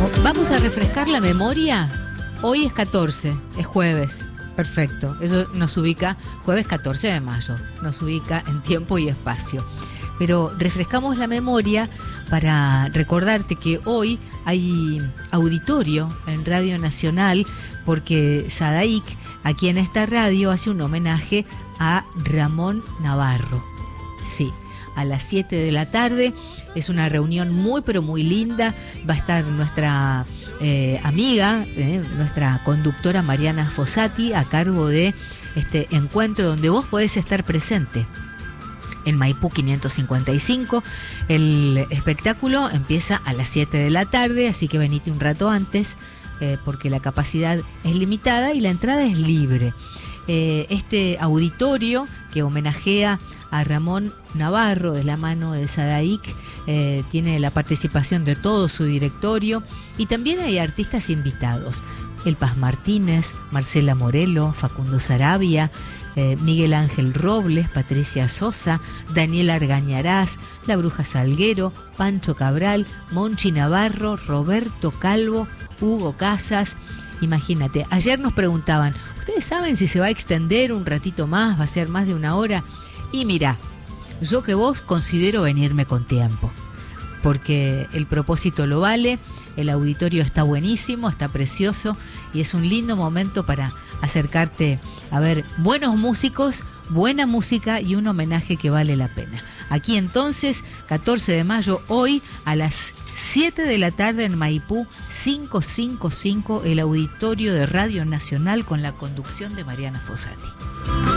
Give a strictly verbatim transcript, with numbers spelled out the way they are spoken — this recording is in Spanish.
Vamos a refrescar la memoria. Hoy es catorce, es jueves. Perfecto, eso nos ubica, jueves catorce de mayo, nos ubica en tiempo y espacio. Pero refrescamos la memoria para recordarte que hoy hay auditorio en Radio Nacional porque Sadaic, aquí en esta radio, hace un homenaje a Ramón Navarro. Sí, a las siete de la tarde, es una reunión muy pero muy linda, va a estar nuestra eh, amiga, eh, nuestra conductora Mariana Fossati a cargo de este encuentro donde vos podés estar presente. En Maipú quinientos cincuenta y cinco, el espectáculo empieza a las siete de la tarde, así que venite un rato antes, eh, porque la capacidad es limitada y la entrada es libre. Eh, este auditorio que homenajea a Ramón Navarro de la mano de Sadaic eh, tiene la participación de todo su directorio y también hay artistas invitados. El Paz Martínez, Marcela Morelo, Facundo Sarabia, eh, Miguel Ángel Robles, Patricia Sosa, Daniel Argañarás, La Bruja Salguero, Pancho Cabral, Monchi Navarro, Roberto Calvo, Hugo Casas. Imagínate, ayer nos preguntaban, ¿ustedes saben si se va a extender un ratito más, va a ser más de una hora? Y mira, yo que vos considero venirme con tiempo, porque el propósito lo vale, el auditorio está buenísimo, está precioso y es un lindo momento para acercarte a ver buenos músicos, buena música y un homenaje que vale la pena. Aquí entonces, catorce de mayo, hoy a las siete de la tarde en Maipú, quinientos cincuenta y cinco, el auditorio de Radio Nacional con la conducción de Mariana Fossati.